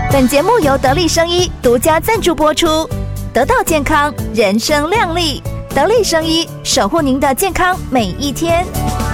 本节目由得力生医独家赞助播出，得到健康，人生亮丽。得力生医，守护您的健康每一天。